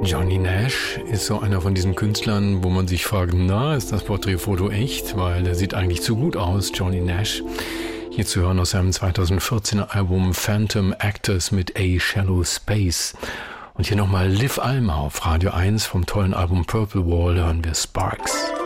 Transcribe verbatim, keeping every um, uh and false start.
Johnny Nash ist so einer von diesen Künstlern, wo man sich fragt, na, ist das Porträtfoto echt? Weil der sieht eigentlich zu gut aus, Johnny Nash. Hier zu hören aus seinem zweitausendvierzehner Album Phantom Actors mit A Shallow Space. Und hier nochmal Liv Almer auf Radio eins vom tollen Album Purple Wall hören wir Sparks.